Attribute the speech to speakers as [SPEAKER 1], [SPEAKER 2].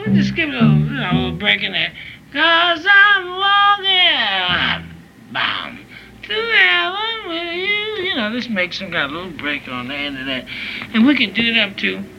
[SPEAKER 1] Just give it a little break in there. 'Cause I'm walking, bam, to heaven with you. You know, just make some kind of little break on the end of that. And we can do it up to